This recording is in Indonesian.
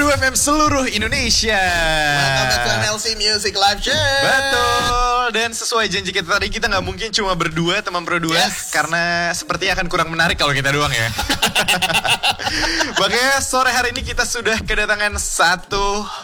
FM seluruh Indonesia. Welcome back to MLC Music Live Chat. Betul. Dan sesuai janji kita tadi, kita gak mungkin cuma berdua, teman berdua. Yes. Karena sepertinya akan kurang menarik kalau kita doang ya. Makanya sore hari ini kita sudah kedatangan satu